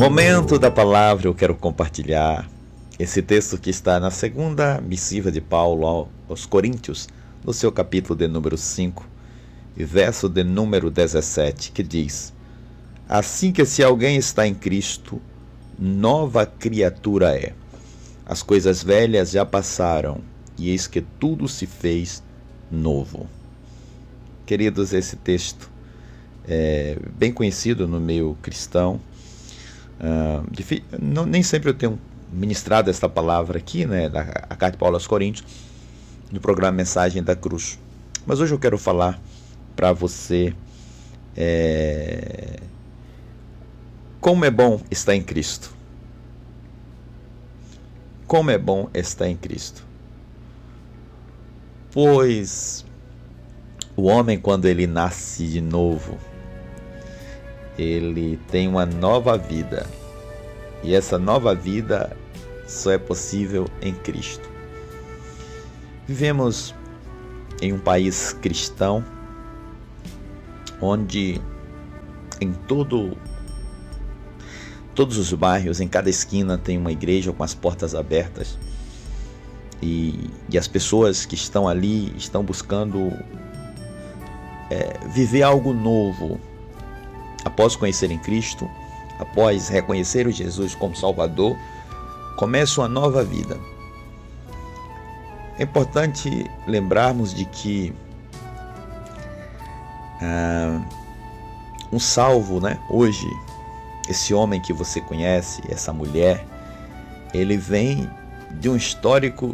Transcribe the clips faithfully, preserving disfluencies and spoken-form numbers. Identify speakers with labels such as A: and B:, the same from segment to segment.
A: Momento da palavra, eu quero compartilhar esse texto que está na segunda missiva de Paulo aos Coríntios, no seu capítulo de número cinco, e verso de número dezessete, que diz: assim que se alguém está em Cristo, nova criatura é. As coisas velhas já passaram, e eis que tudo se fez novo. Queridos, esse texto é bem conhecido no meio cristão. Uh, não, nem sempre eu tenho ministrado esta palavra aqui, né, da a carta de Paulo aos Coríntios, no programa Mensagem da Cruz. Mas hoje eu quero falar para você é, como é bom estar em Cristo. Como é bom estar em Cristo. Pois o homem, quando ele nasce de novo, ele tem uma nova vida, e essa nova vida só é possível em Cristo. Vivemos em um país cristão, onde em todo, todos os bairros, em cada esquina tem uma igreja com as portas abertas, e, e as pessoas que estão ali estão buscando é, viver algo novo. Após conhecerem Cristo, após reconhecer o Jesus como Salvador, começa uma nova vida. É importante lembrarmos de que ah, um salvo, né, hoje, esse homem que você conhece, essa mulher, ele vem de um histórico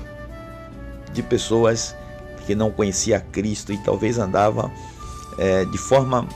A: de pessoas que não conheciam Cristo e talvez andavam é, de forma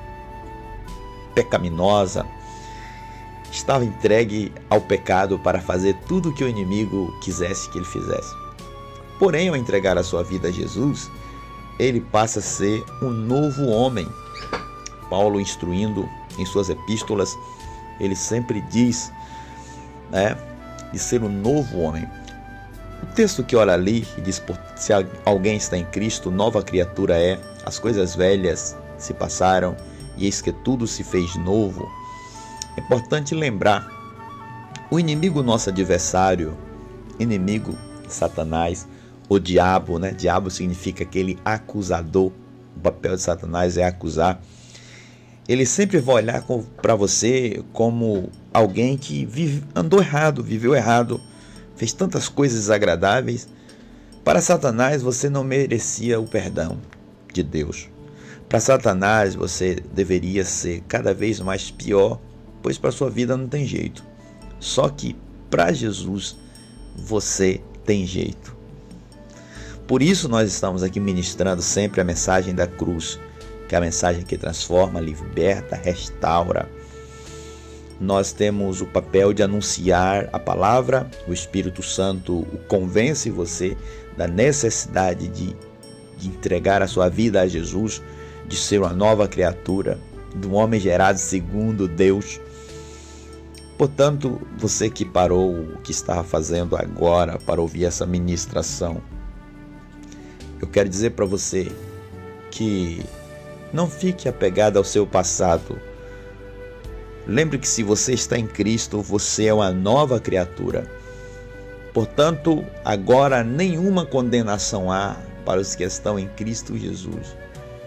A: pecaminosa, estava entregue ao pecado para fazer tudo o que o inimigo quisesse que ele fizesse. Porém, ao entregar a sua vida a Jesus, ele passa a ser um novo homem. Paulo, instruindo em suas epístolas, ele sempre diz, né, de ser um novo homem. O texto que ora ali diz: se alguém está em Cristo, nova criatura é, as coisas velhas se passaram, e eis que tudo se fez novo. É importante lembrar, o inimigo, nosso adversário, inimigo, Satanás, o diabo, né? Diabo significa aquele acusador. O papel de Satanás é acusar. Ele sempre vai olhar para você como alguém que vive, andou errado, viveu errado, fez tantas coisas desagradáveis. Para Satanás, você não merecia o perdão de Deus. Para Satanás, você deveria ser cada vez mais pior, pois para sua vida não tem jeito. Só que para Jesus, você tem jeito. Por isso nós estamos aqui ministrando sempre a mensagem da cruz, que é a mensagem que transforma, liberta, restaura. Nós temos o papel de anunciar a palavra, o Espírito Santo convence você da necessidade de, de entregar a sua vida a Jesus, de ser uma nova criatura, de um homem gerado segundo Deus. Portanto, você que parou o que estava fazendo agora para ouvir essa ministração, eu quero dizer para você que não fique apegado ao seu passado. Lembre que se você está em Cristo, você é uma nova criatura. Portanto, agora nenhuma condenação há para os que estão em Cristo Jesus.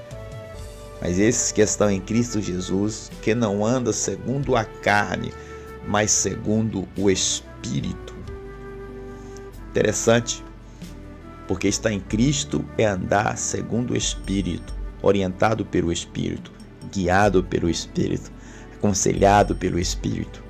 A: Mas esses que estão em Cristo Jesus, que não andam segundo a carne, mas segundo o Espírito. Interessante, porque estar em Cristo é andar segundo o Espírito, orientado pelo Espírito, guiado pelo Espírito, aconselhado pelo Espírito.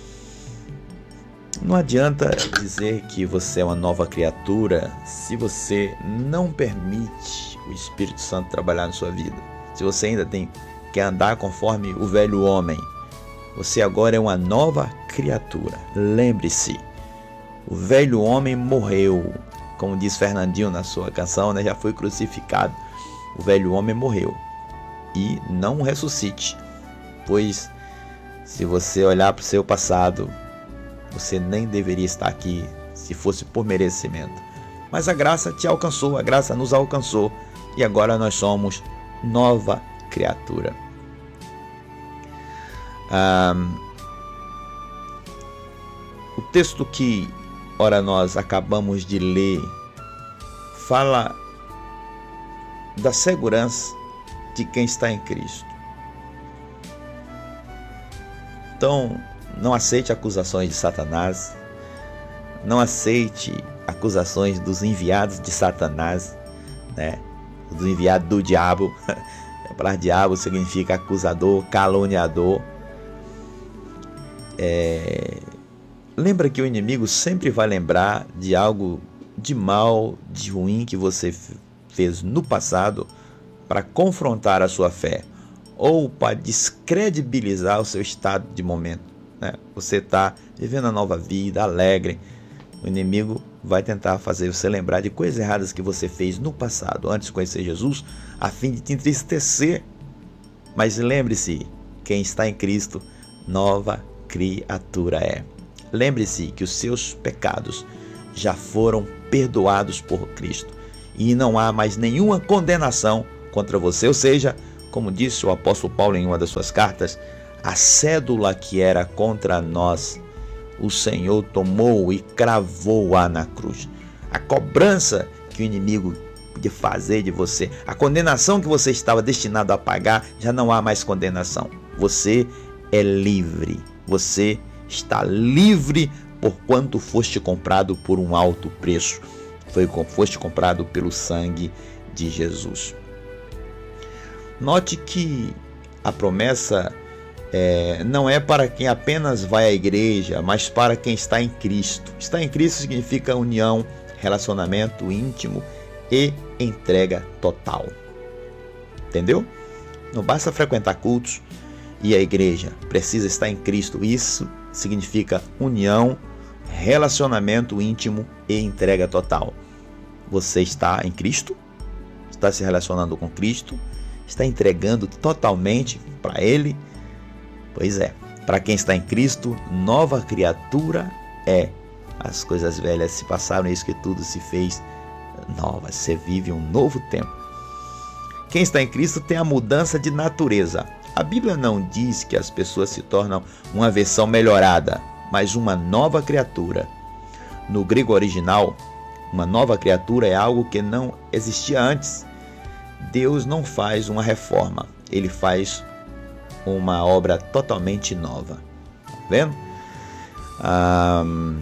A: Não adianta dizer que você é uma nova criatura se você não permite o Espírito Santo trabalhar na sua vida. Se você ainda tem que andar conforme o velho homem, você agora é uma nova criatura. Lembre-se, o velho homem morreu, como diz Fernandinho na sua canção, né? Já foi crucificado. O velho homem morreu e não ressuscite, pois se você olhar para o seu passado, você nem deveria estar aqui se fosse por merecimento. Mas a graça te alcançou, a graça nos alcançou, e agora nós somos nova criatura. Ah, O texto que, ora, nós acabamos de ler, fala da segurança de quem está em Cristo. Então, não aceite acusações de Satanás, não aceite acusações dos enviados de Satanás, né? Do enviado do diabo. A palavra diabo significa acusador, caluniador. É... Lembra que o inimigo sempre vai lembrar de algo de mal, de ruim que você fez no passado para confrontar a sua fé ou para descredibilizar o seu estado de momento, né? Você está vivendo a nova vida, alegre. O inimigo vai tentar fazer você lembrar de coisas erradas que você fez no passado, antes de conhecer Jesus, a fim de te entristecer. Mas lembre-se, quem está em Cristo, nova criatura é. Lembre-se que os seus pecados já foram perdoados por Cristo e não há mais nenhuma condenação contra você. Ou seja, como disse o apóstolo Paulo em uma das suas cartas, a cédula que era contra nós, o Senhor tomou e cravou-a na cruz. A cobrança que o inimigo podia fazer de você, a condenação que você estava destinado a pagar, já não há mais condenação. Você é livre. Você está livre por quanto foste comprado por um alto preço. Foi, foste comprado pelo sangue de Jesus. Note que a promessa é, não é para quem apenas vai à igreja, mas para quem está em Cristo. Estar em Cristo significa união, relacionamento íntimo e entrega total. Entendeu? Não basta frequentar cultos e a igreja, precisa estar em Cristo. Isso significa união, relacionamento íntimo e entrega total. Você está em Cristo? Está se relacionando com Cristo? Está entregando totalmente para Ele? Pois é, para quem está em Cristo, nova criatura é. As coisas velhas se passaram, eis que tudo se fez nova. Você vive um novo tempo. Quem está em Cristo tem a mudança de natureza. A Bíblia não diz que as pessoas se tornam uma versão melhorada, mas uma nova criatura. No grego original, uma nova criatura é algo que não existia antes. Deus não faz uma reforma, Ele faz uma obra totalmente nova. Tá vendo? Ah,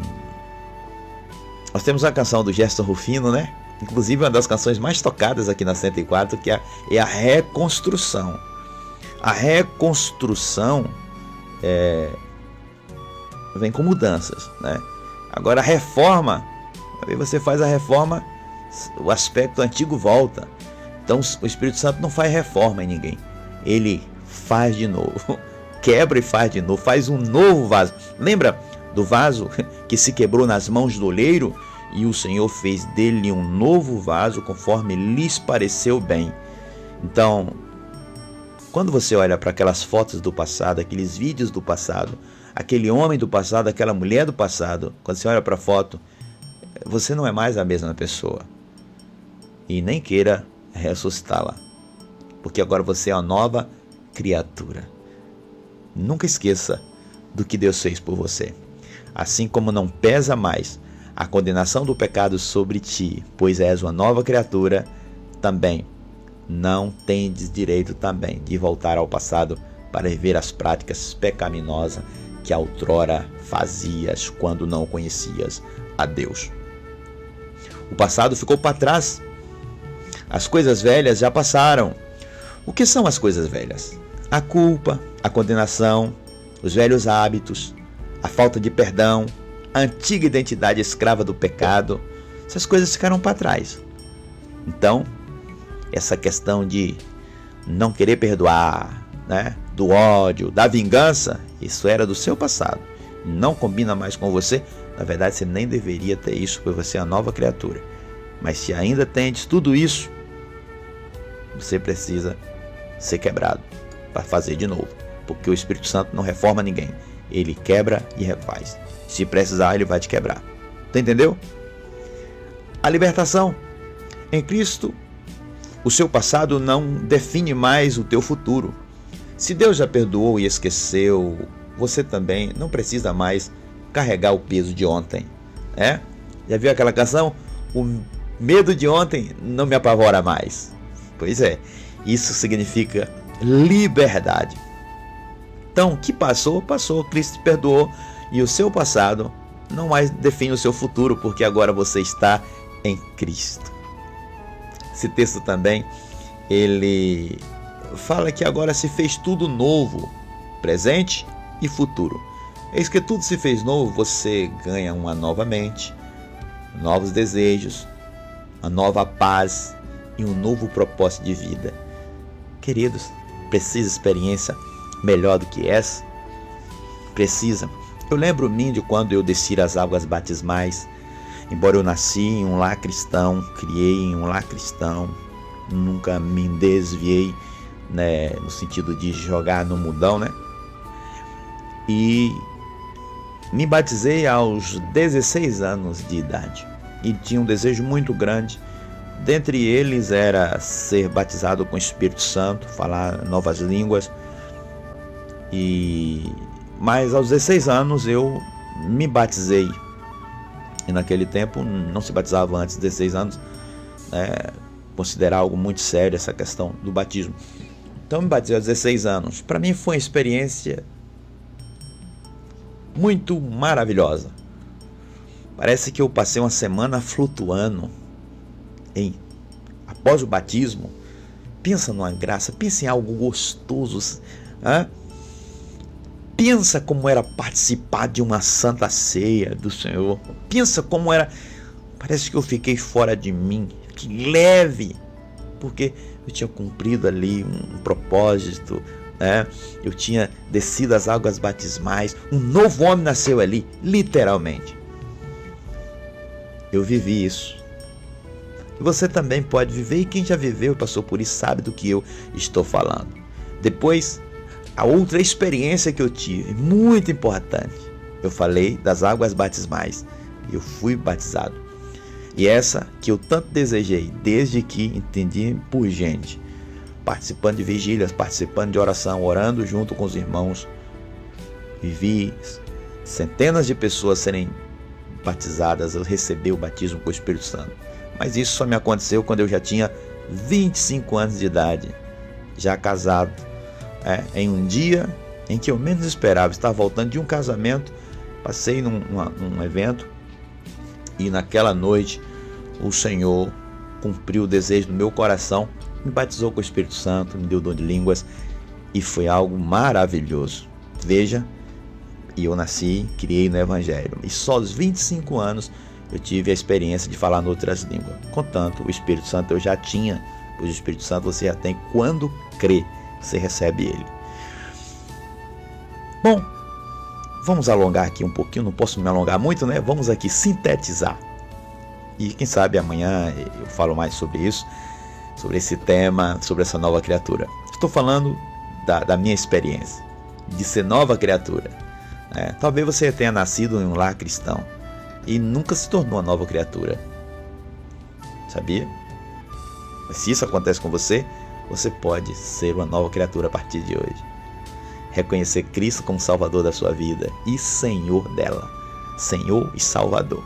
A: nós temos a canção do Gerson Rufino, né? Inclusive uma das canções mais tocadas aqui na cento e quatro, que é, é a reconstrução. A reconstrução é, vem com mudanças, né? Agora a reforma, aí você faz a reforma, o aspecto antigo volta. Então o Espírito Santo não faz reforma em ninguém. Ele faz de novo, quebra e faz de novo, faz um novo vaso. Lembra do vaso que se quebrou nas mãos do oleiro? E o Senhor fez dele um novo vaso conforme lhes pareceu bem. Então, quando você olha para aquelas fotos do passado, aqueles vídeos do passado, aquele homem do passado, aquela mulher do passado, quando você olha para a foto, você não é mais a mesma pessoa. E nem queira ressuscitá-la, porque agora você é uma nova criatura. Nunca esqueça do que Deus fez por você. Assim como não pesa mais a condenação do pecado sobre ti, pois és uma nova criatura, também não tendes direito também de voltar ao passado para rever as práticas pecaminosas que outrora fazias quando não conhecias a Deus. O passado ficou para trás. As coisas velhas já passaram. O que são as coisas velhas? A culpa, a condenação, os velhos hábitos, a falta de perdão, a antiga identidade escrava do pecado. Essas coisas ficaram para trás. Então, essa questão de não querer perdoar, né, do ódio, da vingança, isso era do seu passado. Não combina mais com você. Na verdade, você nem deveria ter isso, porque você é a nova criatura. Mas se ainda tens tudo isso, você precisa ser quebrado para fazer de novo. Porque o Espírito Santo não reforma ninguém. Ele quebra e refaz. Se precisar, ele vai te quebrar. Tu entendeu? A libertação. Em Cristo, o seu passado não define mais o teu futuro. Se Deus já perdoou e esqueceu, você também não precisa mais carregar o peso de ontem. É? Já viu aquela canção? O medo de ontem não me apavora mais. Pois é, isso significa liberdade. Então, o que passou, passou, Cristo te perdoou, e o seu passado não mais define o seu futuro, porque agora você está em Cristo. Esse texto também, ele fala que agora se fez tudo novo, presente e futuro. Eis que tudo se fez novo, você ganha uma nova mente, novos desejos, uma nova paz e um novo propósito de vida. Queridos, precisa experiência melhor do que essa? Precisa. Eu lembro-me de quando eu desci as águas batismais. Embora eu nasci em um lar cristão, criei em um lar cristão, nunca me desviei, né, no sentido de jogar no mundão, né? E me batizei aos dezesseis anos de idade e tinha um desejo muito grande. Dentre eles era ser batizado com o Espírito Santo, falar novas línguas. E mas aos dezesseis anos eu me batizei. E naquele tempo não se batizava antes de dezesseis anos, né? Considerar algo muito sério essa questão do batismo. Então me batizei aos dezesseis anos. Para mim foi uma experiência muito maravilhosa. Parece que eu passei uma semana flutuando em após o batismo. Pensa numa graça, pensa em algo gostoso, hein? Pensa como era participar de uma santa ceia do Senhor. Pensa como era. Parece que eu fiquei fora de mim, que leve, porque eu tinha cumprido ali um propósito, né? Eu tinha descido as águas batismais, um novo homem nasceu ali, literalmente. Eu vivi isso. E você também pode viver, e quem já viveu e passou por isso sabe do que eu estou falando. Depois, a outra experiência que eu tive, muito importante, eu falei das águas batismais. Eu fui batizado. E essa que eu tanto desejei, desde que entendi por gente, participando de vigílias, participando de oração, orando junto com os irmãos. Vivi centenas de pessoas serem batizadas, eu recebi o batismo com o Espírito Santo. Mas isso só me aconteceu quando eu já tinha vinte e cinco anos de idade, já casado. É, em um dia em que eu menos esperava, estava voltando de um casamento, passei num, numa, num evento e naquela noite o Senhor cumpriu o desejo do meu coração, me batizou com o Espírito Santo, me deu dom de línguas e foi algo maravilhoso. Veja, e eu nasci, criei no Evangelho e só aos vinte e cinco anos eu tive a experiência de falar em outras línguas. Contanto, o Espírito Santo eu já tinha, pois o Espírito Santo você já tem quando crê. Você recebe ele. Bom, vamos alongar aqui um pouquinho, não posso me alongar muito, né? Vamos aqui sintetizar. E quem sabe amanhã eu falo mais sobre isso, sobre esse tema, sobre essa nova criatura. Estou falando da, da minha experiência, de ser nova criatura. É, talvez você tenha nascido em um lar cristão e nunca se tornou uma nova criatura. Sabia? Mas se isso acontece com você, você pode ser uma nova criatura a partir de hoje. Reconhecer Cristo como Salvador da sua vida e Senhor dela. Senhor e Salvador.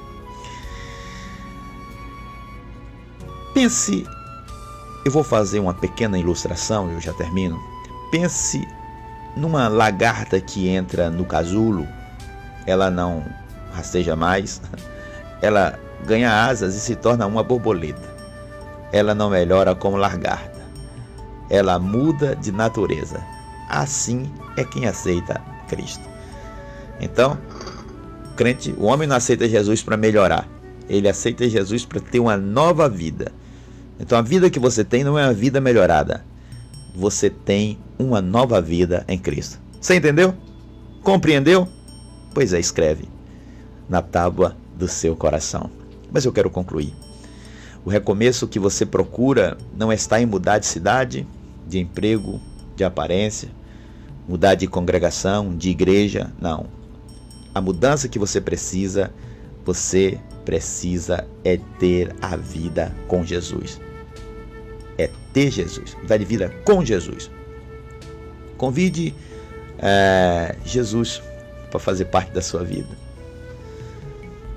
A: Pense, eu vou fazer uma pequena ilustração, eu já termino. Pense numa lagarta que entra no casulo, ela não rasteja mais, ela ganha asas e se torna uma borboleta. Ela não melhora como lagarta. Ela muda de natureza. Assim é quem aceita Cristo. Então, o crente, o homem não aceita Jesus para melhorar. Ele aceita Jesus para ter uma nova vida. Então, a vida que você tem não é uma vida melhorada. Você tem uma nova vida em Cristo. Você entendeu? Compreendeu? Pois é, escreve na tábua do seu coração. Mas eu quero concluir. O recomeço que você procura não está em mudar de cidade, de emprego, de aparência, mudar de congregação, de igreja, não. A mudança que você precisa, você precisa é ter a vida com Jesus. É ter Jesus, mudar de vida com Jesus. Convide é, Jesus para fazer parte da sua vida.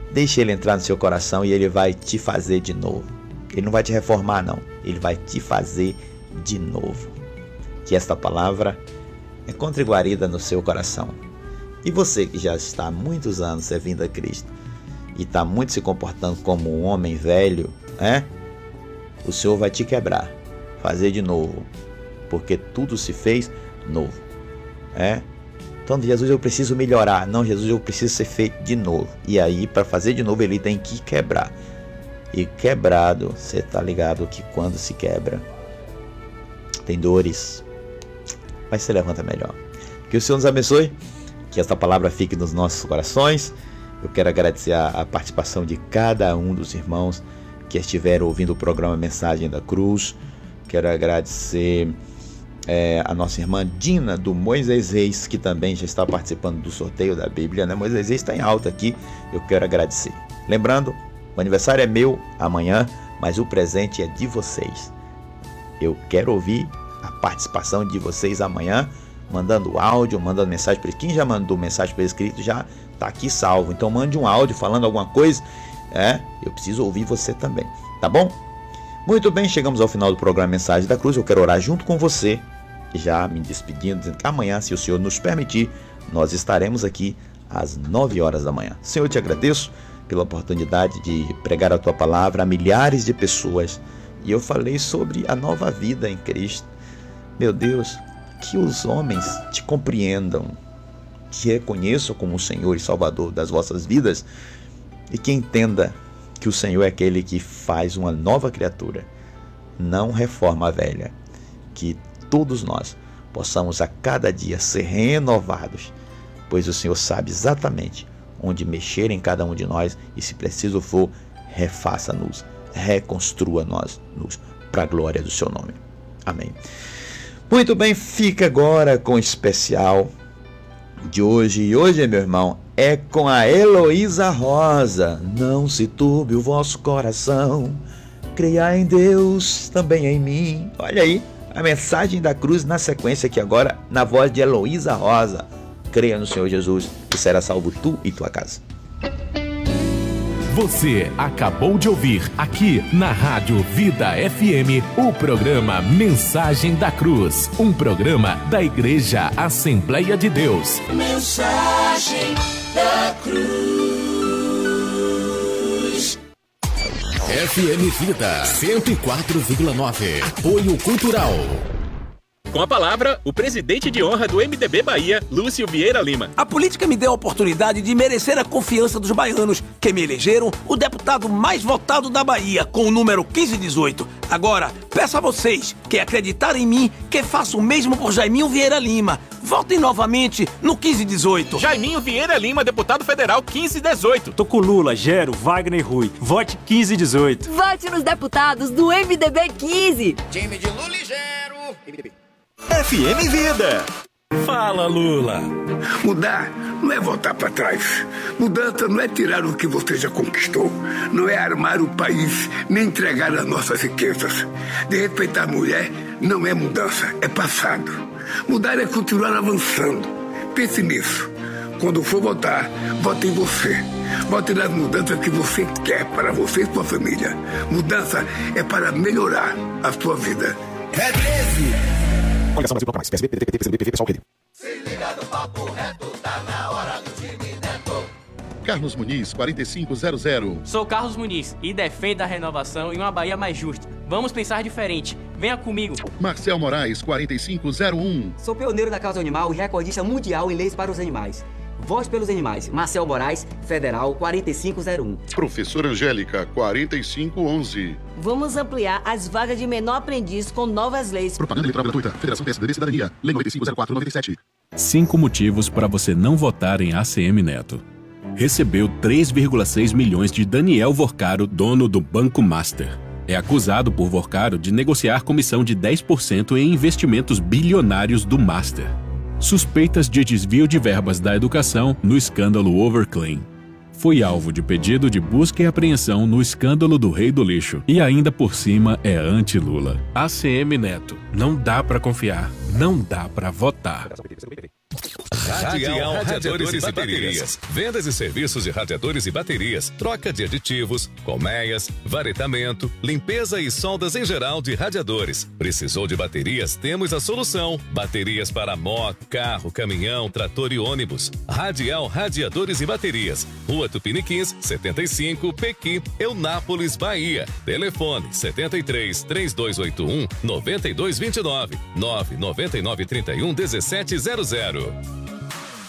A: Deixe ele entrar no seu coração e ele vai te fazer de novo. Ele não vai te reformar, não. Ele vai te fazer de novo. Que esta palavra encontre guarida no seu coração. E você que já está há muitos anos servindo a Cristo e está muito se comportando como um homem velho, né? O Senhor vai te quebrar, fazer de novo, porque tudo se fez novo. É? Então, Jesus, eu preciso melhorar. Não, Jesus, eu preciso ser feito de novo. E aí, para fazer de novo, ele tem que quebrar. E quebrado, você está ligado que quando se quebra, tem dores, mas se levanta melhor. Que o Senhor nos abençoe, que esta palavra fique nos nossos corações. Eu quero agradecer a, a participação de cada um dos irmãos que estiveram ouvindo o programa Mensagem da Cruz. Quero agradecer é, a nossa irmã Dina do Moisés Reis, que também já está participando do sorteio da Bíblia, né? Moisés Reis está em alta aqui, eu quero agradecer. Lembrando, o aniversário é meu amanhã, mas o presente é de vocês. Eu quero ouvir a participação de vocês amanhã, mandando áudio, mandando mensagem para quem já mandou mensagem por escrito já está aqui salvo. Então mande um áudio falando alguma coisa, é, eu preciso ouvir você também, tá bom? Muito bem, chegamos ao final do programa Mensagem da Cruz. Eu quero orar junto com você, já me despedindo, dizendo que amanhã, se o Senhor nos permitir, nós estaremos aqui às nove horas da manhã. Senhor, eu te agradeço pela oportunidade de pregar a tua palavra a milhares de pessoas. E eu falei sobre a nova vida em Cristo. Meu Deus, que os homens te compreendam, te reconheçam como o Senhor e Salvador das vossas vidas e que entenda que o Senhor é aquele que faz uma nova criatura, não reforma a velha. Que todos nós possamos a cada dia ser renovados, pois o Senhor sabe exatamente onde mexer em cada um de nós e, se preciso for, refaça-nos, reconstrua-nos para a glória do seu nome. Amém. Muito bem, fica agora com o especial de hoje. E hoje, meu irmão, é com a Heloísa Rosa. Não se turbe o vosso coração, creia em Deus, também em mim. Olha aí, a mensagem da cruz na sequência aqui agora, na voz de Heloísa Rosa. Creia no Senhor Jesus e será salvo tu e tua casa.
B: Você acabou de ouvir aqui na Rádio Vida F M o programa Mensagem da Cruz, um programa da Igreja Assembleia de Deus.
C: Mensagem da Cruz.
B: F M Vida cento e quatro vírgula nove. Apoio Cultural.
D: Com a palavra, o presidente de honra do M D B Bahia, Lúcio Vieira Lima.
E: A política me deu a oportunidade de merecer a confiança dos baianos, que me elegeram o deputado mais votado da Bahia, com o número quinze dezoito. Agora, peço a vocês que acreditarem em mim, que faço o mesmo por Jaiminho Vieira Lima. Votem novamente no quinze dezoito.
D: Jaiminho Vieira Lima, deputado federal quinze dezoito.
F: Tô com Lula, Gero, Wagner e Rui. Vote quinze dezoito.
G: Vote nos deputados do M D B quinze.
C: Time de Lula e Gero. M D B.
B: F M Vida.
F: Fala, Lula.
H: Mudar não é voltar para trás. Mudança não é tirar o que você já conquistou. Não é armar o país, nem entregar as nossas riquezas. De respeitar a mulher não é mudança, é passado. Mudar é continuar avançando. Pense nisso. Quando for votar, vote em você. Vote nas mudanças que você quer para você e sua família. Mudança é para melhorar a sua vida.
C: É treze.
B: Coligação Brasil Bloco Mais, P S B, P D T, P T, P C B, P V, Pessoal, P D.
C: Se liga no papo reto, tá na hora do time Neto.
I: Carlos Muniz, quarenta e cinco zero zero.
J: Sou Carlos Muniz e defendo a renovação e uma Bahia mais justa. Vamos pensar diferente. Venha comigo.
I: Marcel Moraes, quarenta e cinco zero um.
K: Sou pioneiro da causa animal e recordista mundial em leis para os animais. Voz pelos animais. Marcel Moraes, Federal, quarenta e cinco zero um.
I: Professora Angélica, quarenta e cinco onze.
L: Vamos ampliar as vagas de menor aprendiz com novas leis.
I: Propaganda eleitoral gratuita. Federação P S D B Cidadania. Lei noventa e cinco zero quatro noventa e sete.
B: Cinco motivos para você não votar em A C M Neto. Recebeu três vírgula seis milhões de Daniel Vorcaro, dono do Banco Master. É acusado por Vorcaro de negociar comissão de dez por cento em investimentos bilionários do Master. Suspeitas de desvio de verbas da educação no escândalo Overclaim. Foi alvo de pedido de busca e apreensão no escândalo do Rei do Lixo. E ainda por cima é anti-Lula. A C M Neto. Não dá pra confiar. Não dá pra votar.
M: Radial Radiadores e Baterias. Vendas e serviços de radiadores e baterias, troca de aditivos, colmeias, varetamento, limpeza e soldas em geral de radiadores. Precisou de baterias? Temos a solução. Baterias para moto, carro, caminhão, trator e ônibus. Radial Radiadores e Baterias. Rua Tupiniquins, setenta e cinco, Pequi, Eunápolis, Bahia. Telefone setenta e três, três dois oito um, nove dois dois nove, nove nove nove, trinta e um, dezessete zero zero.